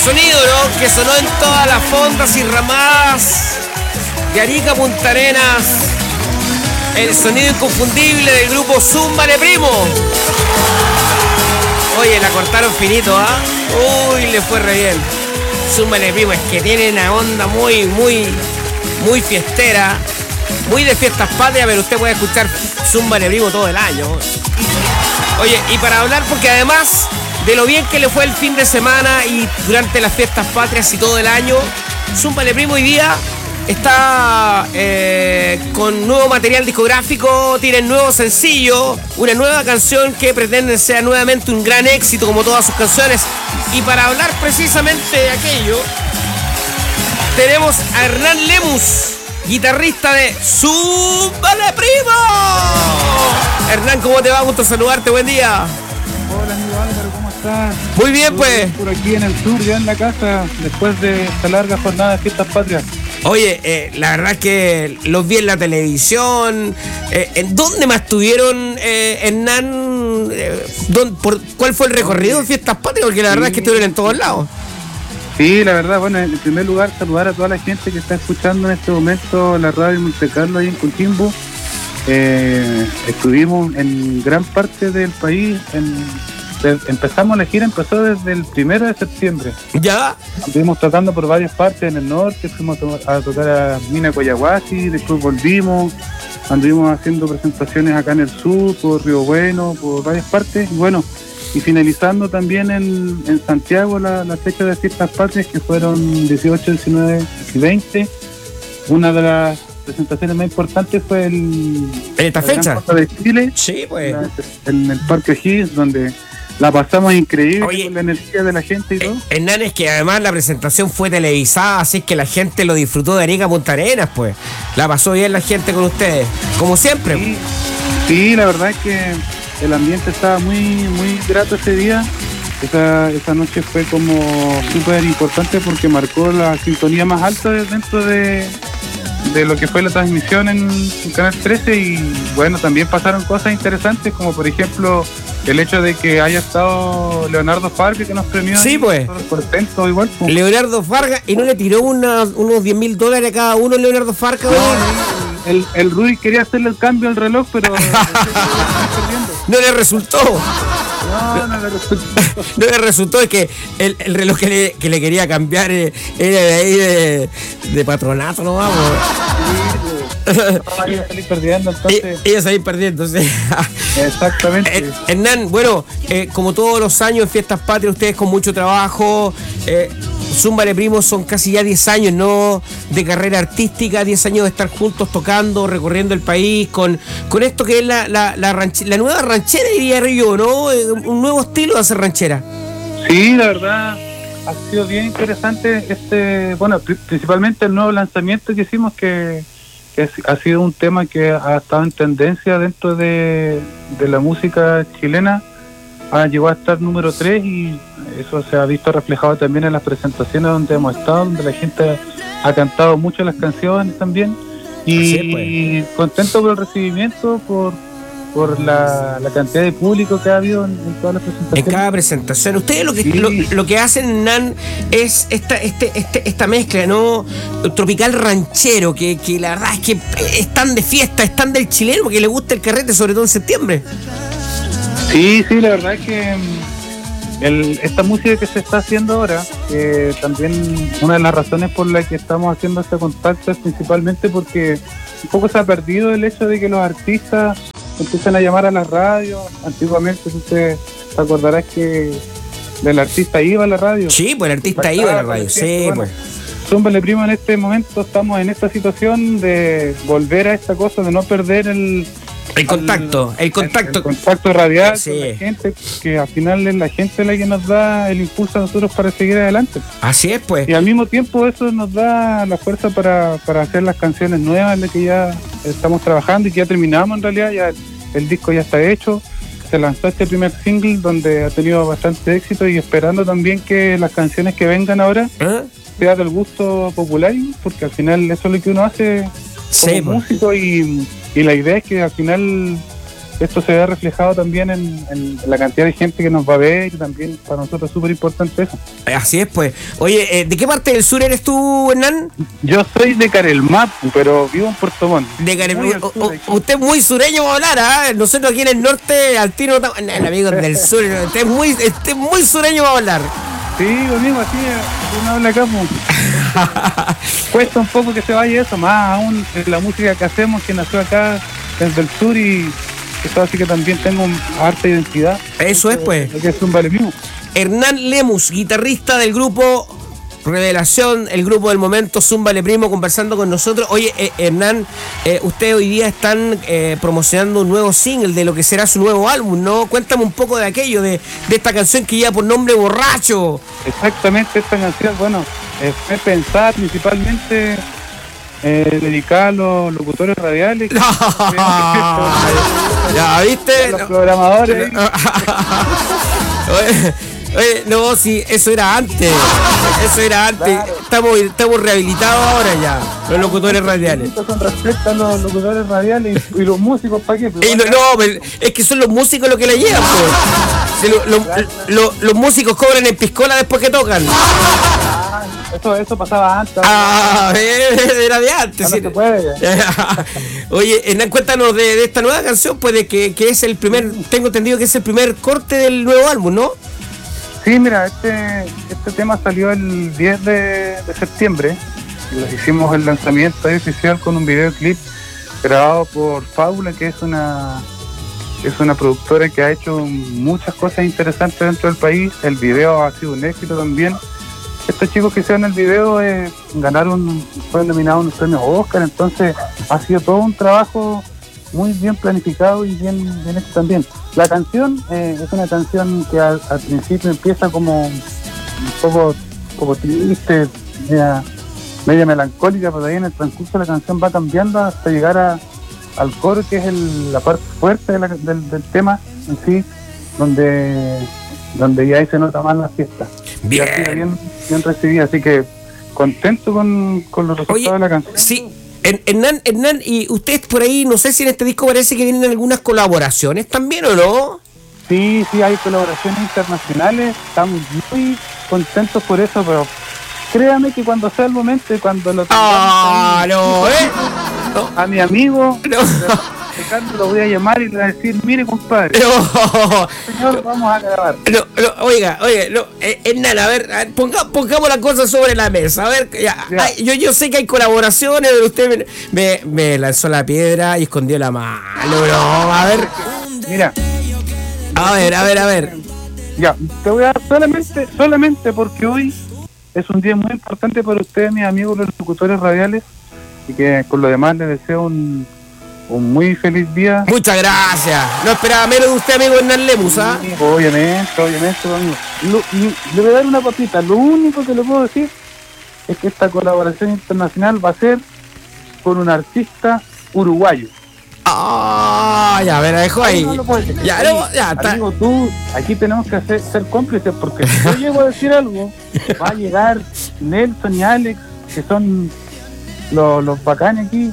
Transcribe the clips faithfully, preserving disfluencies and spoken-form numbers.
sonido, ¿no? Que sonó en todas las fondas y ramadas de Arica, Punta Arenas. El sonido inconfundible del grupo Zúmbale Primo. Oye, la cortaron finito, ¿ah? ¿eh? Uy, le fue re bien. Zúmbale Primo, es que tiene una onda muy, muy, muy fiestera. Muy de fiestas patrias, pero usted puede escuchar Zúmbale Primo todo el año. Oye, y para hablar, porque además de lo bien que le fue el fin de semana y durante las fiestas patrias y todo el año, Zúmbale Primo hoy día está eh, con nuevo material discográfico, tienen nuevo sencillo, una nueva canción que pretende ser nuevamente un gran éxito como todas sus canciones. Y para hablar precisamente de aquello, tenemos a Hernán Lemus, guitarrista de Zúmbale Primo. Hernán, ¿cómo te va? Gusto saludarte, buen día. Hola amigo Álvaro, ¿cómo estás? Muy bien, pues. Por aquí en el sur, ya en la casa, después de esta larga jornada de fiestas patrias. Oye, eh, la verdad es que los vi en la televisión. Eh, ¿En dónde más estuvieron, eh, Hernán? Eh, por, ¿Cuál fue el recorrido de fiestas patrias? Porque la verdad sí. es que estuvieron en todos lados. Sí, la verdad, bueno, en primer lugar saludar a toda la gente que está escuchando en este momento la radio Monte Carlo ahí en Coquimbo. Eh, estuvimos en gran parte del país, en, de, empezamos la gira, empezó desde el primero de septiembre. ¿Ya? Estuvimos tocando por varias partes en el norte, fuimos a, a tocar a Mina Coyahuasi, después volvimos, anduvimos haciendo presentaciones acá en el sur, por Río Bueno, por varias partes, y bueno, y finalizando también en, en Santiago la, la fecha de fiestas patrias, que fueron dieciocho, diecinueve y veinte. Una de las presentaciones más importantes fue el ¿en esta fecha? de Chile, sí, pues, la, en el Parque O'Higgins, donde la pasamos increíble. Oye, con la energía de la gente y todo. Hernán, es que además la presentación fue televisada, así que la gente lo disfrutó de Arica, Punta Arenas, pues. La pasó bien la gente con ustedes, como siempre. Sí, sí, la verdad es que el ambiente estaba muy, muy grato ese día. Esa, esa noche fue como súper importante porque marcó la sintonía más alta dentro de, de lo que fue la transmisión en, en Canal trece. Y bueno, también pasaron cosas interesantes, como por ejemplo el hecho de que haya estado Leonardo Farga, que nos premió. Sí, pues. Contento, igual, pues. Leonardo Farga, y no le tiró una, unos diez mil dólares a cada uno Leonardo Farga. No, el, el Rudy quería hacerle el cambio al reloj, pero no le resultó. No, no le resultó. No le resultó, es que el, el reloj que le, que le quería cambiar era de ahí de, de patronato, no vamos. Ella salí perdiendo, entonces. Ella salí perdiendo, sí. Exactamente. Hernán, bueno, eh, como todos los años en Fiestas Patrias, ustedes con mucho trabajo. Eh, Zúmbale Primo son casi ya diez años, ¿no? De carrera artística, diez años de estar juntos tocando, recorriendo el país, con, con esto que es la, la, la, ranche, la nueva ranchera, diría yo, ¿no? Un nuevo estilo de hacer ranchera. Sí, la verdad, ha sido bien interesante este, bueno, principalmente el nuevo lanzamiento que hicimos, que, que ha sido un tema que ha estado en tendencia dentro de, de la música chilena. Ah, llegó a estar número tres y eso se ha visto reflejado también en las presentaciones donde hemos estado, donde la gente ha cantado mucho las canciones también. Y es, pues. Contento por el recibimiento, por, por la, la cantidad de público que ha habido en, en todas las presentaciones. En cada presentación. Ustedes lo que sí. lo, lo que hacen, Nan, es esta, este, este, esta mezcla, ¿no? Tropical ranchero, que, que la verdad es que están de fiesta, están del chileno, que le gusta el carrete, sobre todo en septiembre. Sí, sí, la verdad es que el, esta música que se está haciendo ahora, eh, también una de las razones por las que estamos haciendo este contacto es principalmente porque un poco se ha perdido el hecho de que los artistas empiezan a llamar a las radios. Antiguamente usted se acordará que el artista iba a la radio. Sí, pues el artista iba a la radio, sí, bueno, pues. Zúmbale Primo, en este momento estamos en esta situación de volver a esta cosa, de no perder el... El contacto, el, el contacto. El, el contacto radial, sí, con la gente, que al final es la gente la que nos da el impulso a nosotros para seguir adelante. Así es, pues. Y al mismo tiempo eso nos da la fuerza para, para hacer las canciones nuevas en las que ya estamos trabajando y que ya terminamos en realidad, ya el, el disco ya está hecho. Se lanzó este primer single donde ha tenido bastante éxito y esperando también que las canciones que vengan ahora ¿Eh? sea del gusto popular, porque al final eso es lo que uno hace como sí, músico y... Y la idea es que al final esto se ve reflejado también en, en la cantidad de gente que nos va a ver, y también para nosotros es súper importante eso. Así es, pues. Oye, eh, ¿de qué parte del sur eres tú, Hernán? Yo soy de Carelmapu, pero vivo en Puerto Montt. De Carelmapu. Usted es muy sureño para hablar, ¿ah? ¿eh? Nosotros aquí en el norte, al tiro, el amigo del sur, usted es muy, usted es muy sureño para hablar. Sí, amigo, así uno habla acá, pues. Cuesta un poco que se vaya eso, más aún la música que hacemos, que nació acá desde el sur, y eso así que también tengo harta identidad. Eso es, pues. Que es un vale mismo. Hernán Lemus, guitarrista del grupo Revelación, el grupo del momento Zúmbale Primo, conversando con nosotros. Oye, eh, Hernán, eh, ustedes hoy día están eh, promocionando un nuevo single de lo que será su nuevo álbum, ¿no? Cuéntame un poco de aquello, de, de esta canción que lleva por nombre Borracho. Exactamente, esta canción, bueno, eh, fue pensada principalmente eh, dedicada a los locutores radiales. Ya, ¿viste? A los programadores. Oye, oye, no, sí, eso era antes. Eso era antes. Claro. Estamos, estamos rehabilitados ahora ya, los locutores radiales. Con respecto a los locutores radiales y, y los músicos, ¿para qué? Y no, no, es que son los músicos los que la llevan, pues. Si lo, lo, lo, los músicos cobran en piscola después que tocan. Ah, eso, eso pasaba antes. Ah, era de antes. No, sí. No se puede. Oye, Hernán, cuéntanos de, de esta nueva canción, pues, de que, que es el primer, tengo entendido que es el primer corte del nuevo álbum, ¿no? Sí, mira, este este tema salió el diez de, de septiembre. Hicimos el lanzamiento oficial con un videoclip grabado por Fábula, que es una es una productora que ha hecho muchas cosas interesantes dentro del país. El video ha sido un éxito también. Estos chicos que hicieron el video eh, ganaron, fueron nominados a unos premios Oscar, entonces ha sido todo un trabajo muy bien planificado y bien, bien hecho también. La canción eh, es una canción que al, al principio empieza como un poco, poco triste, media, media melancólica, pero ahí en el transcurso de la canción va cambiando hasta llegar a, al coro, que es el, la parte fuerte de la, del, del tema en sí, donde, donde ya ahí se nota más la fiesta. Bien. bien, bien recibida, así que contento con, con los resultados. Oye, de la canción. Sí. Hernán, Hernán, y ustedes por ahí, no sé si en este disco parece que vienen algunas colaboraciones también, ¿o no? Sí, sí, hay colaboraciones internacionales, estamos muy contentos por eso, pero créame que cuando sea el momento y cuando lo tengamos... ¡Ah, no, eh! No. A mi amigo... No. Ricardo lo voy a llamar y le voy a decir, mire compadre, no, señor, vamos a grabar. No, no, oiga, oiga, no, eh, Hernán, a ver, a ver ponga, pongamos las cosas sobre la mesa, a ver, ya, ya. Ay, yo, yo sé que hay colaboraciones, pero usted me, me, me lanzó la piedra y escondió la mano, no, a ver. Mira. A ver, a ver, a ver. Ya, te voy a dar solamente, solamente porque hoy es un día muy importante para ustedes, mis amigos, los locutores radiales, y que con lo demás les deseo un... un muy feliz día. Muchas gracias. No esperaba menos de usted, amigo Hernán Lemus, ¿ah? Sí, obviamente, obviamente, amigo. Lo, lo, le voy a dar una papita. Lo único que le puedo decir es que esta colaboración internacional va a ser con un artista uruguayo. Ah, ya, me la dejo ahí. No, no ya, no, ya está. Amigo, tú, aquí tenemos que hacer, ser cómplices, porque si yo llego a decir algo, va a llegar Nelson y Alex, que son los, los bacanes aquí.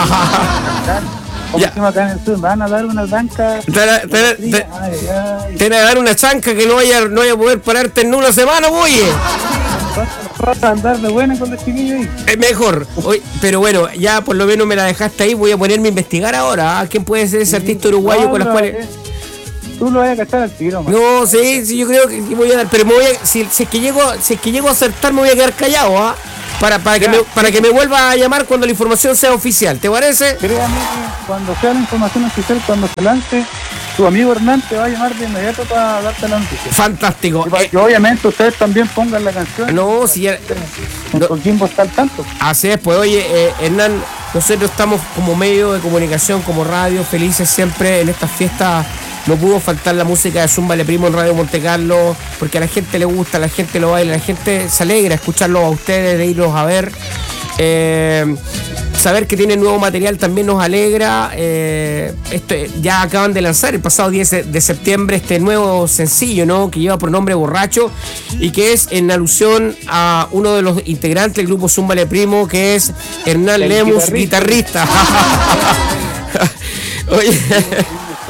Como decimos acá en el sur, van a dar una banca. Te van a dar una chanca que no vaya, no vaya a poder pararte en una semana, oye. Vas a andar de buena con los chiquillos ahí. Es mejor. Oye, pero bueno, ya por lo menos me la dejaste ahí. Voy a ponerme a investigar ahora. ¿eh? ¿Quién puede ser ese artista uruguayo no, con las no, cuales.? Tú lo vas a cachar al tiro, man. No, sí, sí, yo creo que voy a dar. Pero me voy a, si, si, es que llego, si es que llego a acertar, me voy a quedar callado, ¿ah? ¿eh? Para, para, que me, para que me vuelva a llamar cuando la información sea oficial, ¿te parece? Créame que cuando sea la información oficial, cuando se lance, tu amigo Hernán te va a llamar de inmediato para darte la noticia. Fantástico. Y para que obviamente ustedes también pongan la canción. No, si ya... No, ¿con quién vos está al tanto? Así es, pues oye, eh, Hernán, nosotros estamos como medio de comunicación, como radio, felices siempre en estas fiestas. No pudo faltar la música de Zúmbale Primo en Radio Monte Carlo, porque a la gente le gusta, a la gente lo baila, a la gente se alegra escucharlos a ustedes, de irlos a ver. Eh, saber que tienen nuevo material también nos alegra. Eh, esto, ya acaban de lanzar el pasado diez de septiembre este nuevo sencillo, ¿no? Que lleva por nombre Borracho y que es en alusión a uno de los integrantes del grupo Zúmbale Primo, que es Hernán Lemus, guitarrista. Oye,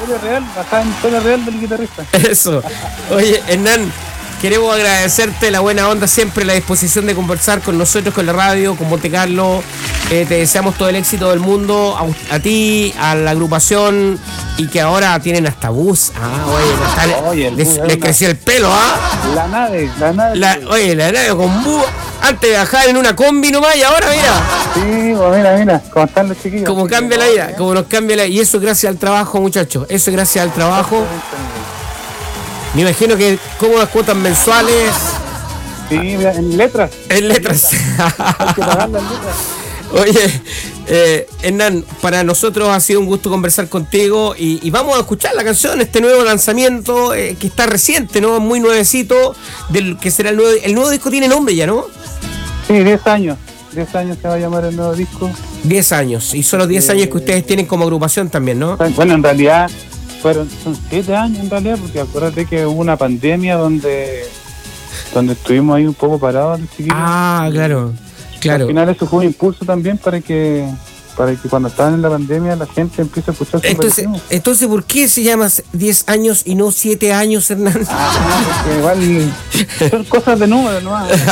historia real, basada en la historia real del guitarrista. Eso. Oye, Hernán, queremos agradecerte la buena onda, siempre la disposición de conversar con nosotros, con la radio, con Monte Carlo. Eh, te deseamos todo el éxito del mundo, a, a ti, a la agrupación, y que ahora tienen hasta bus. Ah, oye, están, oye les, les creció el pelo, ¿ah? La nave, la nave. La, oye, la nave con bus. Antes viajaban en una combi nomás y ahora mira. Sí, pues mira, mira, cómo están los chiquillos. Como cambia la vida, como nos cambia la vida. Y eso gracias al trabajo, muchachos. Eso gracias al trabajo. Me imagino que cómodas cuotas mensuales. Sí, mira, en letras. En letras. Hay que pagar las letras. Oye, eh, Hernán, para nosotros ha sido un gusto conversar contigo y, y vamos a escuchar la canción, este nuevo lanzamiento eh, que está reciente, ¿no? Muy nuevecito, del que será el nuevo, el nuevo disco tiene nombre ya, ¿no? Sí, diez años. diez años se va a llamar el nuevo disco. diez años, y son los diez eh, años que ustedes tienen como agrupación también, ¿no? Bueno, en realidad fueron son siete años en realidad, porque acuérdate que hubo una pandemia donde donde estuvimos ahí un poco parados los chiquillos. Ah, claro, claro. Al final eso fue un impulso también para que para que cuando estaban en la pandemia la gente empiece a escuchar. Entonces, entonces ¿por qué se llama diez años y no siete años, Hernán? Ah, porque igual son cosas de números, ¿no? Oye,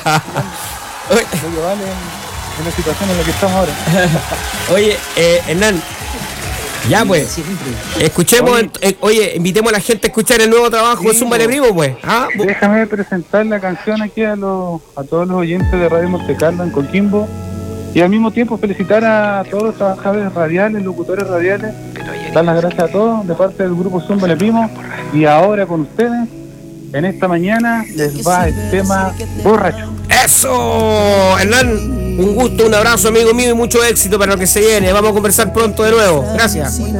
vale, en la situación en la que estamos ahora. Oye, eh, Hernán, ya pues, escuchemos, oye, eh, oye, invitemos a la gente a escuchar el nuevo trabajo sí, de Zúmbale Primo, pues. ¿Ah? Déjame presentar la canción aquí a los a todos los oyentes de Radio Monte Carlo en Coquimbo y al mismo tiempo felicitar a todos los trabajadores radiales, locutores radiales, dar las gracias a todos de parte del grupo Zúmbale Primo y ahora con ustedes, en esta mañana les va el tema Borracho. ¡Eso! Hernán, un gusto, un abrazo, amigo mío, y mucho éxito para lo que se viene. Vamos a conversar pronto de nuevo. Gracias.